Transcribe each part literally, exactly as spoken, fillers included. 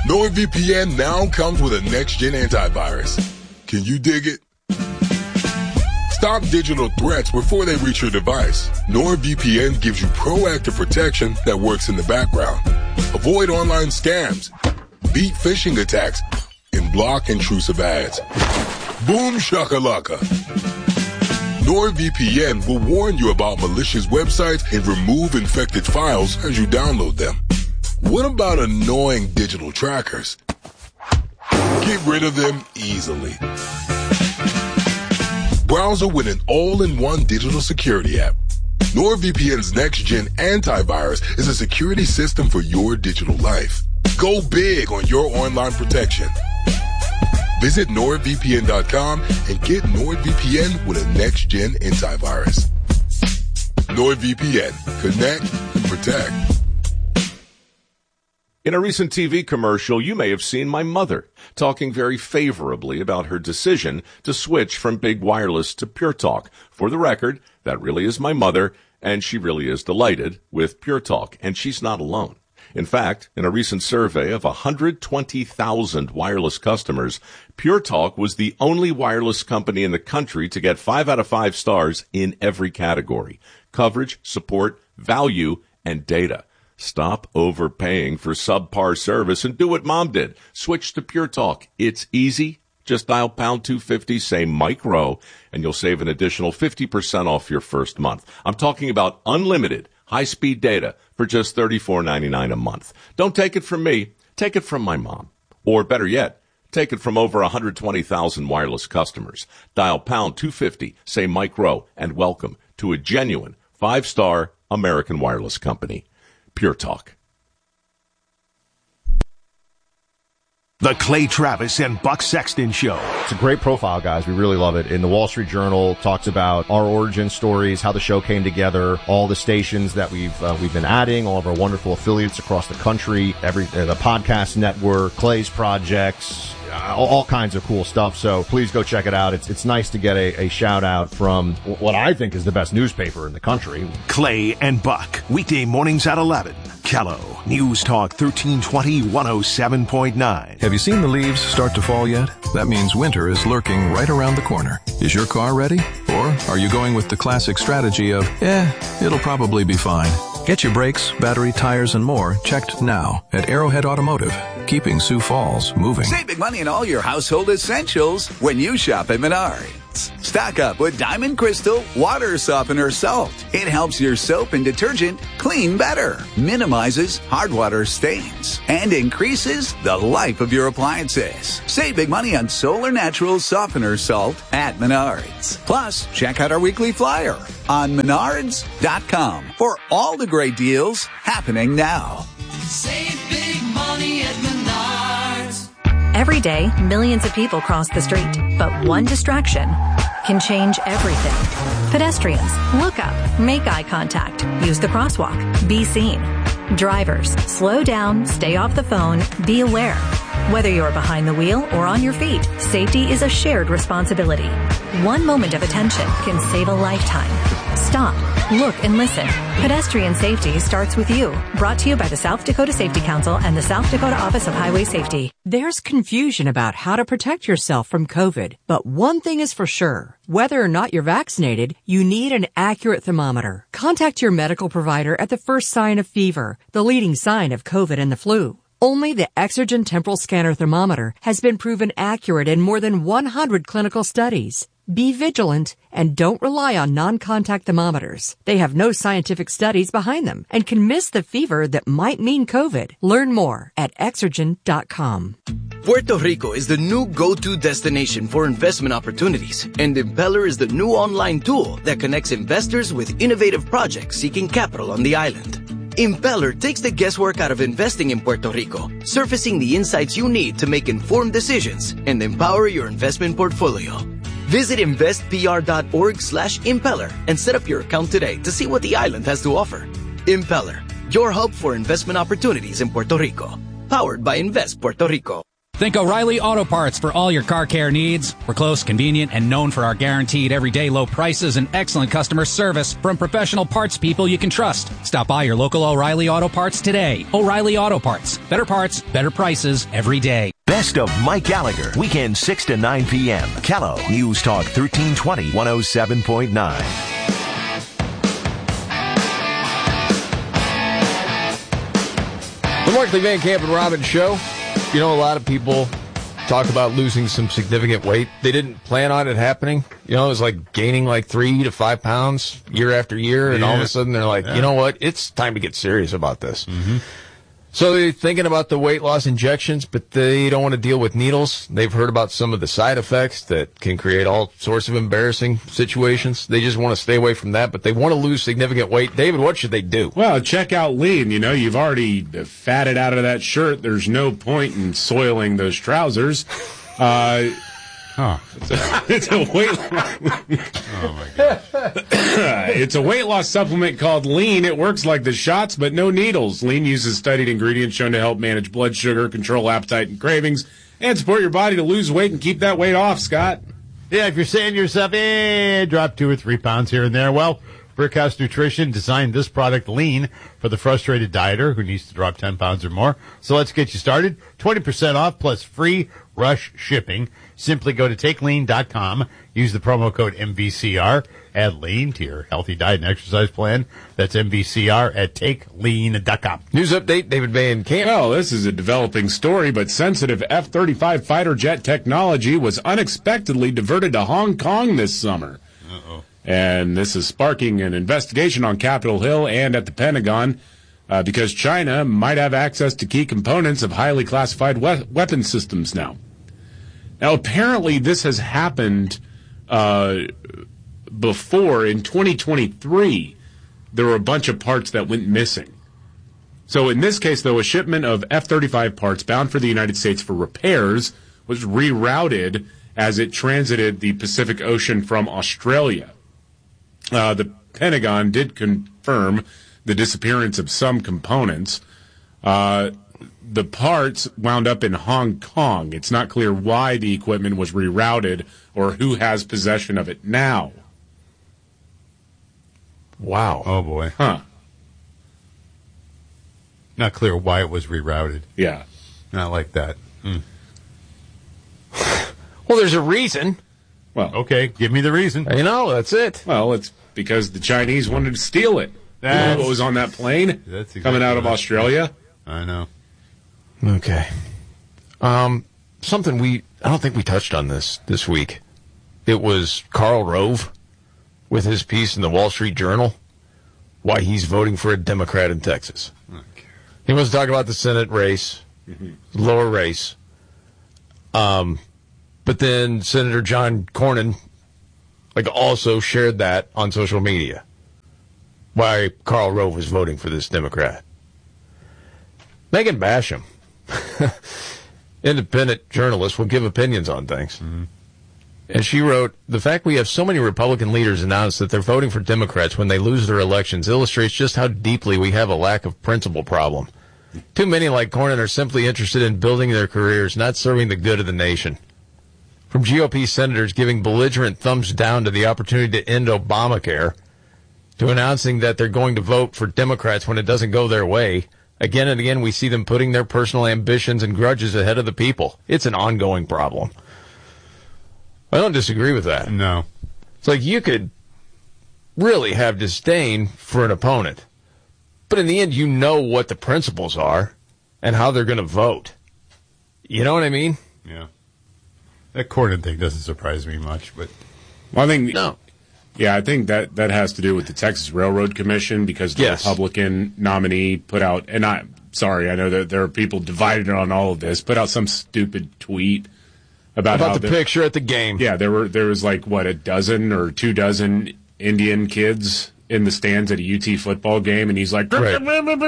NordVPN now comes with a next-gen antivirus. Can you dig it? Stop digital threats before they reach your device. NordVPN gives you proactive protection that works in the background. Avoid online scams, beat phishing attacks, and block intrusive ads. Boom shakalaka. NordVPN will warn you about malicious websites and remove infected files as you download them. What about annoying digital trackers? Get rid of them easily. Browser with an all-in-one digital security app. NordVPN's next-gen antivirus is a security system for your digital life. Go big on your online protection. Visit Nord V P N dot com and get NordVPN with a next-gen antivirus. NordVPN. Connect and protect. In a recent T V commercial, you may have seen my mother talking very favorably about her decision to switch from big wireless to Pure Talk. For the record, that really is my mother, and she really is delighted with Pure Talk, and she's not alone. In fact, in a recent survey of one hundred twenty thousand wireless customers, Pure Talk was the only wireless company in the country to get five out of five stars in every category: coverage, support, value, and data. Stop overpaying for subpar service and do what Mom did. Switch to Pure Talk. It's easy. Just dial pound two fifty, say Mike Rowe, and you'll save an additional fifty percent off your first month. I'm talking about unlimited high-speed data for just thirty-four ninety-nine a month. Don't take it from me. Take it from my mom. Or better yet, take it from over one hundred twenty thousand wireless customers. Dial pound two fifty, say Mike Rowe, and welcome to a genuine five-star American wireless company. Pure Talk. The Clay Travis and Buck Sexton Show. It's a great profile, guys. We really love it. In the Wall Street Journal, talks about our origin stories, how the show came together, all the stations that we've uh, we've been adding, all of our wonderful affiliates across the country, every uh, the podcast network, Clay's projects, all, all kinds of cool stuff. So please go check it out. It's it's nice to get a, a shout out from what I think is the best newspaper in the country. Clay and Buck, weekday mornings at eleven. Callow, News Talk thirteen twenty, one oh seven point nine. Have you seen the leaves start to fall yet? That means winter is lurking right around the corner. Is your car ready? Or are you going with the classic strategy of, eh, it'll probably be fine? Get your brakes, battery, tires, and more checked now at Arrowhead Automotive, keeping Sioux Falls moving. Save big money on all your household essentials when you shop at Menards. Stock up with Diamond Crystal Water Softener Salt. It helps your soap and detergent clean better, minimizes hard water stains, and increases the life of your appliances. Save big money on Solar Natural Softener Salt at Menards. Plus, check out our weekly flyer on Menards dot com for all the great deals happening now. Save big money at Menards. Every day, millions of people cross the street, but one distraction can change everything. Pedestrians, look up, make eye contact, use the crosswalk, be seen. Drivers, slow down, stay off the phone, be aware. Whether you're behind the wheel or on your feet, safety is a shared responsibility. One moment of attention can save a lifetime. Stop, look, and listen. Pedestrian safety starts with you. Brought to you by the South Dakota Safety Council and the South Dakota Office of Highway Safety. There's confusion about how to protect yourself from COVID, but one thing is for sure. Whether or not you're vaccinated, you need an accurate thermometer. Contact your medical provider at the first sign of fever, the leading sign of COVID and the flu. Only the Exergen Temporal Scanner Thermometer has been proven accurate in more than one hundred clinical studies. Be vigilant and don't rely on non-contact thermometers. They have no scientific studies behind them and can miss the fever that might mean COVID. Learn more at Exergen dot com. Puerto Rico is the new go-to destination for investment opportunities, and Impeller is the new online tool that connects investors with innovative projects seeking capital on the island. Impeller takes the guesswork out of investing in Puerto Rico, surfacing the insights you need to make informed decisions and empower your investment portfolio. Visit investpr.org slash impeller and set up your account today to see what the island has to offer. Impeller, your hub for investment opportunities in Puerto Rico. Powered by Invest Puerto Rico. Think O'Reilly Auto Parts for all your car care needs. We're close, convenient, and known for our guaranteed everyday low prices and excellent customer service from professional parts people you can trust. Stop by your local O'Reilly Auto Parts today. O'Reilly Auto Parts. Better parts, better prices every day. Best of Mike Gallagher, weekend six to nine p.m. Kello, News Talk thirteen twenty, one oh seven point nine. The Markley Van Camp and Robbins Show. You know, a lot of people talk about losing some significant weight. They didn't plan on it happening. You know, it was like gaining like three to five pounds year after year, and yeah. all of a sudden they're like, yeah. you know what? It's time to get serious about this. Mm-hmm. So they're thinking about the weight loss injections, but they don't want to deal with needles. They've heard about some of the side effects that can create all sorts of embarrassing situations. They just want to stay away from that, but they want to lose significant weight. David, what should they do? Well, check out Lean. You know, you've already fatted out of that shirt. There's no point in soiling those trousers. Uh, Huh. It's a weight loss. Oh my God. It's a weight loss supplement called Lean. It works like the shots, but no needles. Lean uses studied ingredients shown to help manage blood sugar, control appetite and cravings, and support your body to lose weight and keep that weight off, Scott. Yeah, if you're saying to yourself, eh, drop two or three pounds here and there, well, Brickhouse Nutrition designed this product, Lean, for the frustrated dieter who needs to drop ten pounds or more. So let's get you started. twenty percent off plus free rush shipping. Simply go to take lean dot com, use the promo code M V C R, add Lean to your healthy diet and exercise plan. That's M V C R at take lean dot com. News update, David Van Camp. Well, this is a developing story, but sensitive F thirty-five fighter jet technology was unexpectedly diverted to Hong Kong this summer. Uh-oh. And this is sparking an investigation on Capitol Hill and at the Pentagon uh, because China might have access to key components of highly classified we- weapon systems now. Now, apparently this has happened uh, before. In twenty twenty-three, there were a bunch of parts that went missing. So in this case, though, a shipment of F thirty-five parts bound for the United States for repairs was rerouted as it transited the Pacific Ocean from Australia. Uh, the Pentagon did confirm the disappearance of some components. Uh, the parts wound up in Hong Kong. It's not clear why the equipment was rerouted or who has possession of it now. Wow. Oh, boy. Huh. Not clear why it was rerouted. Yeah. Not like that. Hmm. Well, there's a reason. Well, okay, give me the reason. You know, that's it. Well, it's because the Chinese wanted to steal it. That's, you know what was on that plane that's exactly coming out of right. Australia? I know. Okay. Um, something we, I don't think we touched on this this week. It was Karl Rove with his piece in the Wall Street Journal, why he's voting for a Democrat in Texas. Okay. He wants to talk about the Senate race, mm-hmm. lower race. Um, but then Senator John Cornyn, like, also shared that on social media, why Karl Rove was voting for this Democrat. Megan Basham, independent journalist, will give opinions on things. Mm-hmm. And she wrote, the fact we have so many Republican leaders announce that they're voting for Democrats when they lose their elections illustrates just how deeply we have a lack of principle problem. Too many like Cornyn are simply interested in building their careers, not serving the good of the nation. From G O P senators giving belligerent thumbs down to the opportunity to end Obamacare, to announcing that they're going to vote for Democrats when it doesn't go their way, again and again we see them putting their personal ambitions and grudges ahead of the people. It's an ongoing problem. I don't disagree with that. No. It's like you could really have disdain for an opponent, but in the end you know what the principles are and how they're going to vote. You know what I mean? Yeah. That Cornyn thing doesn't surprise me much, but... Well, I think... No. Yeah, I think that, that has to do with the Texas Railroad Commission because the yes. Republican nominee put out, and I, sorry, I know that there are people divided on all of this, put out some stupid tweet about, about how the, the picture at the game. Yeah, there were there was like, what, a dozen or two dozen Indian kids in the stands at a U T football game, and he's like, right.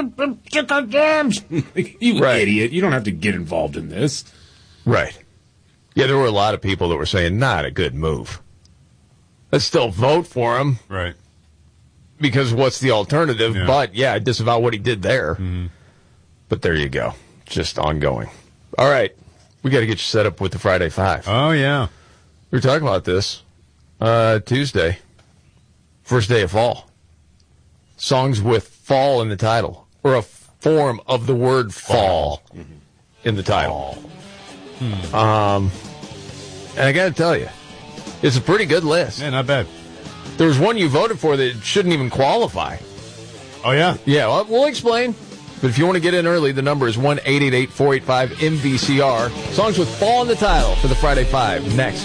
you right. idiot, you don't have to get involved in this. Right. Yeah, there were a lot of people that were saying, not a good move. Let's still vote for him. Right. Because what's the alternative? Yeah. But, yeah, I disavow what he did there. Mm-hmm. But there you go. Just ongoing. All right. We got to get you set up with the Friday Five. Oh, yeah. We were talking about this uh, Tuesday, first day of fall. Songs with fall in the title, or a form of the word fall, fall. Mm-hmm. in the title. Hmm. Um, and I got to tell you, it's a pretty good list. Yeah, not bad. There was one you voted for that shouldn't even qualify. Oh, yeah? Yeah, well, we'll explain. But if you want to get in early, the number is one eight eight eight, four eight five, M V C R. Songs with fall in the title for the Friday Five. Next.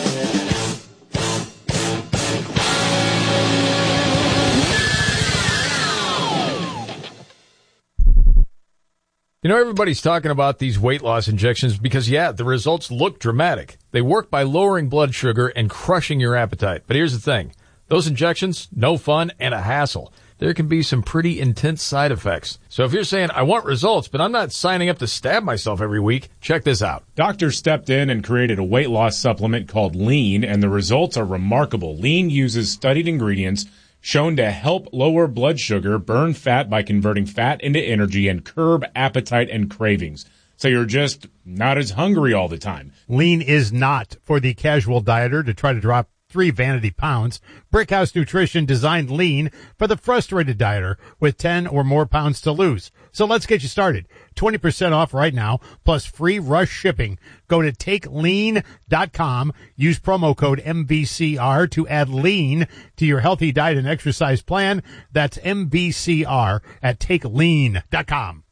You know, everybody's talking about these weight loss injections because, yeah, the results look dramatic. They work by lowering blood sugar and crushing your appetite. But here's the thing. Those injections, no fun and a hassle. There can be some pretty intense side effects. So if you're saying, I want results, but I'm not signing up to stab myself every week, check this out. Doctors stepped in and created a weight loss supplement called Lean, and the results are remarkable. Lean uses studied ingredients shown to help lower blood sugar, burn fat by converting fat into energy, and curb appetite and cravings. So you're just not as hungry all the time. Lean is not for the casual dieter to try to drop three vanity pounds. Brickhouse Nutrition designed Lean for the frustrated dieter with ten or more pounds to lose. So let's get you started. twenty percent off right now, plus free rush shipping. Go to take lean dot com. Use promo code M V C R to add Lean to your healthy diet and exercise plan. That's M V C R at take lean dot com.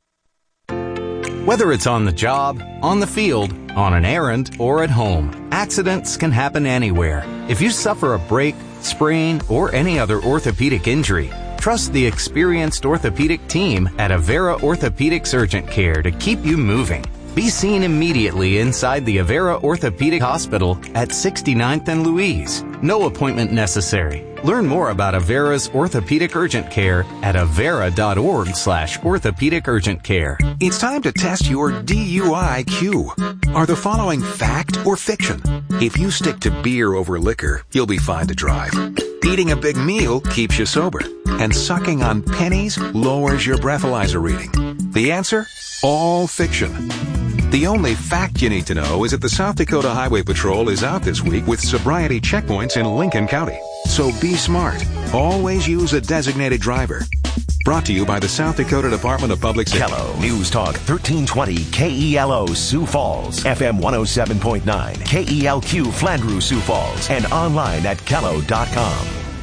Whether it's on the job, on the field, on an errand, or at home, accidents can happen anywhere. If you suffer a break, sprain, or any other orthopedic injury, trust the experienced orthopedic team at Avera Orthopedics Urgent Care to keep you moving. Be seen immediately inside the Avera Orthopedic Hospital at sixty-ninth and Louise. No appointment necessary. Learn more about Avera's Orthopedic Urgent Care at avera.org slash orthopedic urgent care. It's time to test your D U I I Q. Are the following fact or fiction? If you stick to beer over liquor, you'll be fine to drive. Eating a big meal keeps you sober. And sucking on pennies lowers your breathalyzer reading. The answer? All fiction. The only fact you need to know is that the South Dakota Highway Patrol is out this week with sobriety checkpoints in Lincoln County. So be smart. Always use a designated driver. Brought to you by the South Dakota Department of Public Safety. Kello News Talk thirteen twenty K E L O Sioux Falls, F M one oh seven point nine, K E L Q Flandreau Sioux Falls, and online at kello dot com.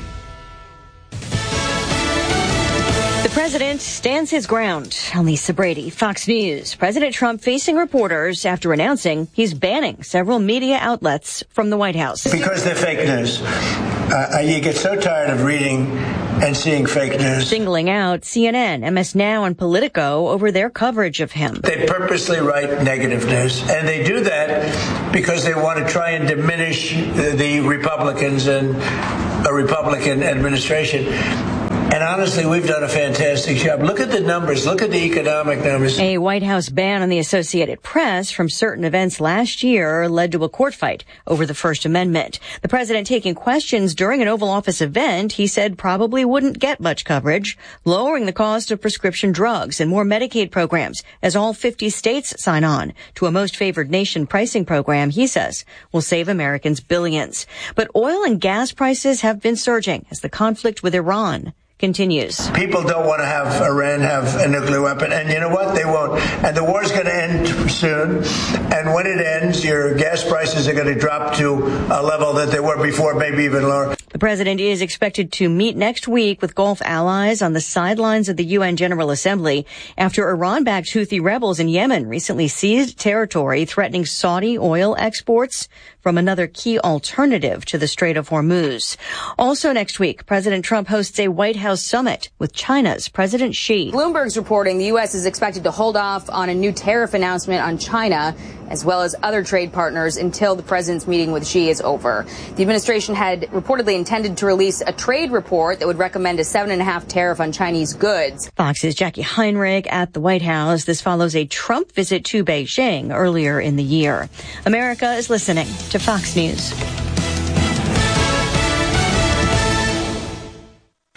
The president stands his ground. I'm Lisa Brady, Fox News. President Trump facing reporters after announcing he's banning several media outlets from the White House. Because they're fake news. Uh, you get so tired of reading and seeing fake news. Singling out C N N, M S Now, and Politico over their coverage of him. They purposely write negative news, and they do that because they want to try and diminish the, the Republicans and a Republican administration. And honestly, we've done a fantastic job. Look at the numbers. Look at the economic numbers. A White House ban on the Associated Press from certain events last year led to a court fight over the First Amendment. The president taking questions during an Oval Office event he said probably wouldn't get much coverage, lowering the cost of prescription drugs and more Medicaid programs as all fifty states sign on to a most favored nation pricing program he says will save Americans billions. But oil and gas prices have been surging as the conflict with Iran continues. People don't want to have Iran have a nuclear weapon, and you know what? They won't. And the war's going to end soon. And when it ends, your gas prices are going to drop to a level that they were before, maybe even lower. The president is expected to meet next week with Gulf allies on the sidelines of the U N General Assembly after Iran-backed Houthi rebels in Yemen recently seized territory threatening Saudi oil exports from another key alternative to the Strait of Hormuz. Also next week, President Trump hosts a White House summit with China's President Xi. Bloomberg's reporting the U S is expected to hold off on a new tariff announcement on China, as well as other trade partners, until the president's meeting with Xi is over. The administration had reportedly intended to release a trade report that would recommend a seven and a half tariff on Chinese goods. Fox's Jackie Heinrich at the White House. This follows a Trump visit to Beijing earlier in the year. America is listening to Fox News.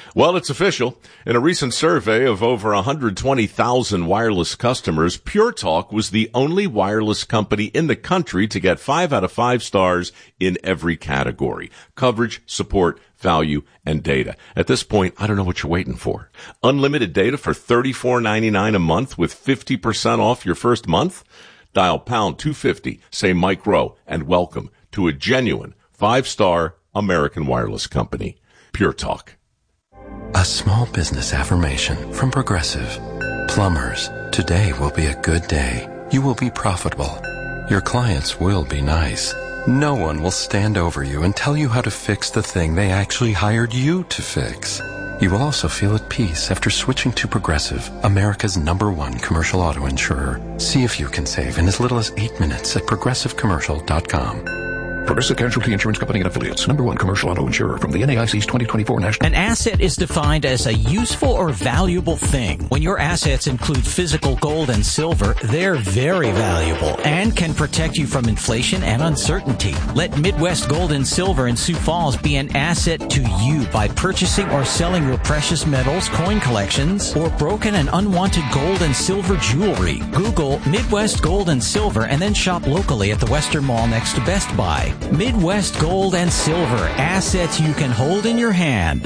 Well, it's official. In a recent survey of over one hundred twenty thousand wireless customers, Pure Talk was the only wireless company in the country to get five out of five stars in every category: coverage, support, value, and data. At this point, I don't know what you're waiting for. Unlimited data for thirty-four ninety-nine a month with fifty percent off your first month? Dial pound two fifty, say Mike Rowe, and welcome to a genuine five-star American wireless company. Pure Talk. A small business affirmation from Progressive. Plumbers, today will be a good day. You will be profitable. Your clients will be nice. No one will stand over you and tell you how to fix the thing they actually hired you to fix. You will also feel at peace after switching to Progressive, America's number one commercial auto insurer. See if you can save in as little as eight minutes at progressive commercial dot com. Progressive Casualty Insurance Company and Affiliates. Number one commercial auto insurer from the N A I C's twenty twenty-four National. An asset is defined as a useful or valuable thing. When your assets include physical gold and silver, they're very valuable and can protect you from inflation and uncertainty. Let Midwest Gold and Silver in Sioux Falls be an asset to you by purchasing or selling your precious metals, coin collections, or broken and unwanted gold and silver jewelry. Google Midwest Gold and Silver and then shop locally at the Western Mall next to Best Buy. Midwest Gold and Silver, assets you can hold in your hand.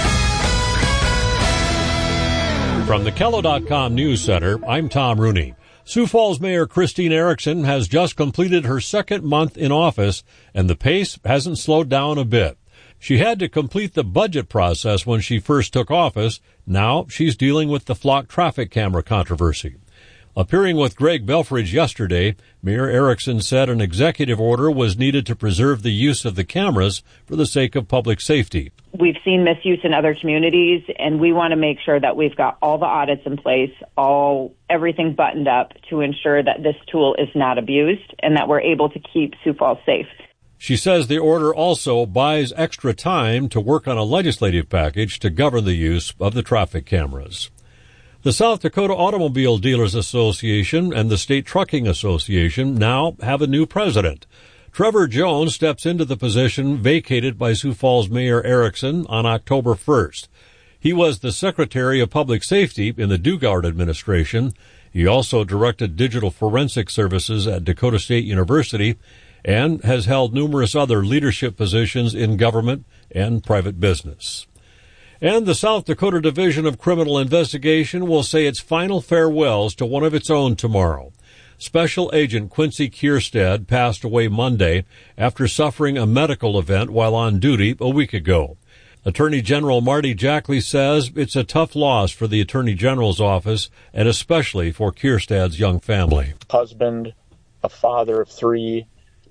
From the Kello dot com News Center, I'm Tom Rooney. Sioux Falls Mayor Christine Erickson has just completed her second month in office, and the pace hasn't slowed down a bit. She had to complete the budget process when she first took office. Now she's dealing with the flock traffic camera controversy. Appearing with Greg Belfridge yesterday, Mayor Erickson said an executive order was needed to preserve the use of the cameras for the sake of public safety. We've seen misuse in other communities, and we want to make sure that we've got all the audits in place, all everything buttoned up to ensure that this tool is not abused and that we're able to keep Sioux Falls safe. She says the order also buys extra time to work on a legislative package to govern the use of the traffic cameras. The South Dakota Automobile Dealers Association and the State Trucking Association now have a new president. Trevor Jones steps into the position vacated by Sioux Falls Mayor Erickson on October first. He was the Secretary of Public Safety in the Dugard administration. He also directed digital forensic services at Dakota State University and has held numerous other leadership positions in government and private business. And the South Dakota Division of Criminal Investigation will say its final farewells to one of its own tomorrow. Special Agent Quincy Kierstead passed away Monday after suffering a medical event while on duty a week ago. Attorney General Marty Jackley says it's a tough loss for the Attorney General's office and especially for Kierstead's young family. Husband, a father of three.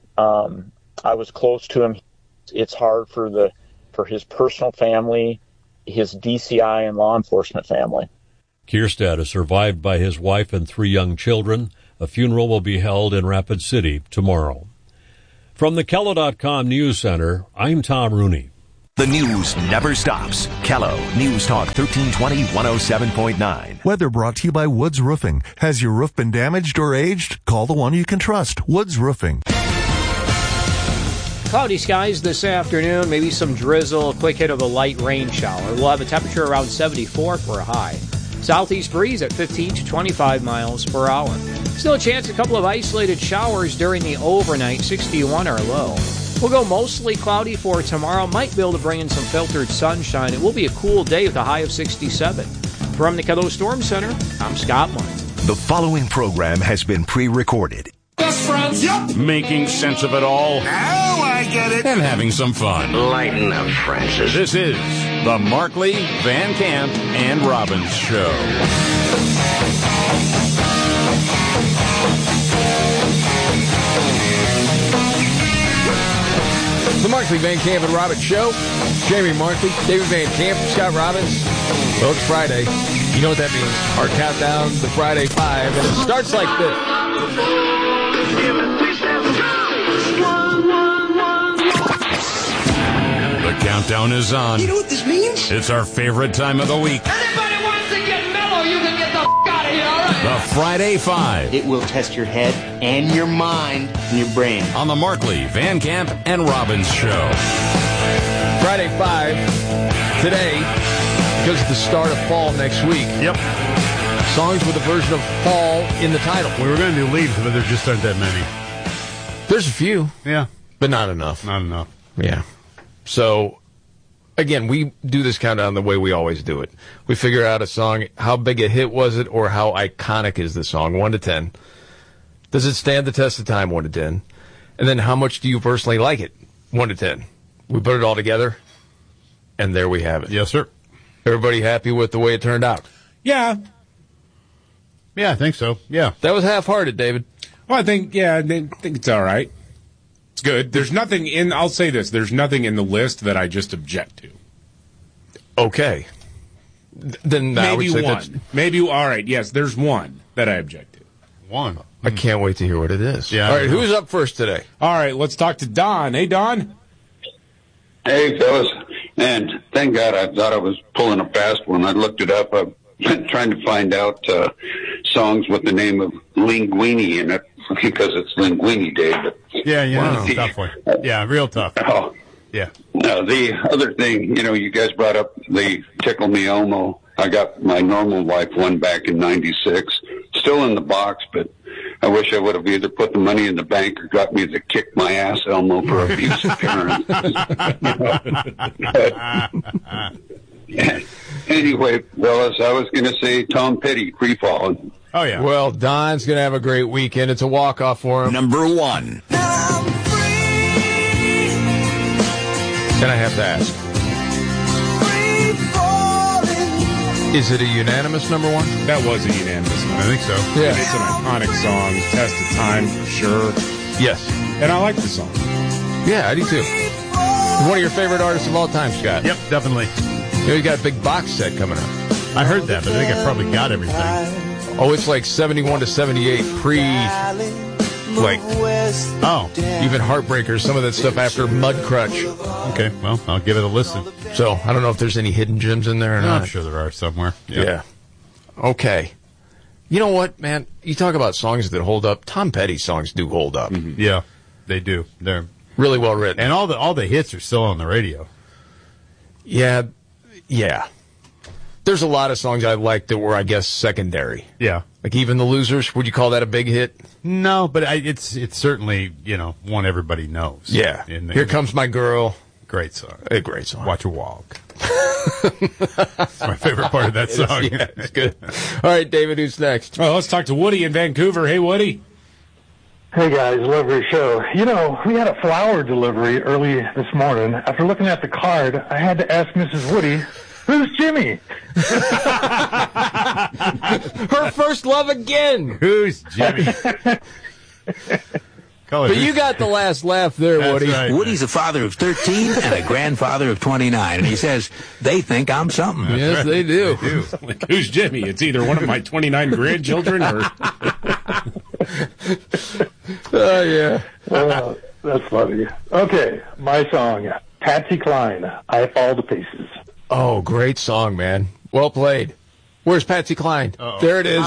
Um, I was close to him. It's hard for the for his personal family, his D C I and law enforcement family. Kierstead is survived by his wife and three young children. A funeral will be held in Rapid City tomorrow. From the Kello dot com News Center, I'm Tom Rooney. The news never stops. Kello News Talk thirteen twenty, one oh seven point nine. Weather brought to you by Woods Roofing. Has your roof been damaged or aged? Call the one you can trust, Woods Roofing. Cloudy skies this afternoon, maybe some drizzle, a quick hit of a light rain shower. We'll have a temperature around seventy-four for a high. Southeast breeze at fifteen to twenty-five miles per hour. Still a chance a couple of isolated showers during the overnight, sixty-one or low. We'll go mostly cloudy for tomorrow. Might be able to bring in some filtered sunshine. It will be a cool day with a high of sixty-seven. From the Kello Storm Center, I'm Scott Martin. The following program has been pre-recorded. Best friends. Yep. Making sense of it all. Oh, I get it. And having some fun. Lighten up, Francis. This is the Markley, Van Camp, and Robbins Show. The Markley, Van Camp, and Robbins Show. Jamie Markley, David Van Camp, Scott Robbins. Well, it's Friday. You know what that means. Our countdown to Friday Five, and it starts like this. The countdown is on. You know what this means? It's our favorite time of the week. Anybody wants to get mellow, you can get the f*** out of here, all right? The Friday Five. It will test your head and your mind and your brain. On the Markley, Van Camp, and Robbins Show. Friday Five. Today, because of the start of fall next week. Yep. Songs with a version of fall in the title. We were going to do leaves, but there just aren't that many. There's a few. Yeah. But not enough. Not enough. Yeah. So, again, we do this countdown the way we always do it. We figure out a song, how big a hit was it, or how iconic is the song, one to ten. Does it stand the test of time, one to ten? And then how much do you personally like it, one to ten? We put it all together, and there we have it. Yes, sir. Everybody happy with the way it turned out? Yeah. Yeah, I think so. Yeah. That was half-hearted, David. Well, I think, yeah, I think it's all right. It's good. There's nothing in, I'll say this, there's nothing in the list that I just object to. Okay. Then I would Maybe say one. that's- Maybe, all right, yes, there's one that I object to. One. I can't wait to hear what it is. Yeah. All right, who's up first today? All right, let's talk to Don. Hey, Don. Hey, fellas. And thank God I thought I was pulling a fast one. I looked it up. I've been trying to find out uh, songs with the name of Linguini in it because it's Linguini Day. But Yeah, yeah, Wow. it's a tough one. Yeah, real tough. Oh. Yeah. Now, the other thing, you know, you guys brought up the Tickle Me Elmo. I got my normal life one back in ninety-six. Still in the box, but I wish I would have either put the money in the bank or got me the Kick My Ass Elmo for abuse of parents. Anyway, fellas, I was going to say Tom Petty, Free Falling. Oh, yeah. Well, Don's going to have a great weekend. It's a walk-off for him. Number one. Then I have to ask. Is it a unanimous number one? That was a unanimous one. I think so. Yeah. It's an iconic song, test of time for sure. Yes. And I like the song. Yeah, I do too. One of your favorite artists of all time, Scott. Yep, definitely. You know, you got a big box set coming up. I heard that, but I think I probably got everything. Oh, it's like seventy-one to seventy-eight pre, like, oh, even Heartbreakers, some of that stuff after Mudcrutch. Okay, well, I'll give it a listen. So, I don't know if there's any hidden gems in there or No, not. I'm sure there are somewhere. Yeah. Yeah. Okay. You know what, man? You talk about songs that hold up. Tom Petty songs do hold up. Mm-hmm. Yeah, they do. They're really well written. And all the all the hits are still on the radio. Yeah. Yeah. There's a lot of songs I like that were, I guess, secondary. Yeah. Like Even the Losers. Would you call that a big hit? No, but I, it's it's certainly, you know, one everybody knows. Yeah. In the- Here Comes My Girl. Great song. A great song. Watch Her Walk. It's my favorite part of that It is, song. yeah, it's good. All right, David, who's next? Well, let's talk to Woody in Vancouver. Hey, Woody. Hey guys, love your show. You know, we had a flower delivery early this morning. After looking at the card, I had to ask Missus Woody, who's Jimmy? Her first love again. Who's Jimmy? But you got the last laugh there, Woody. Woody's a father of thirteen and a grandfather of twenty-nine, and he says they think I'm something. Yes, they do. Like, who's Jimmy? It's either one of my twenty-nine grandchildren or... Oh, yeah. Uh, that's funny. Okay, my song, Patsy Cline, I Fall to Pieces. Oh, great song, man. Well played. Where's Patsy Cline? Uh-oh. There it is.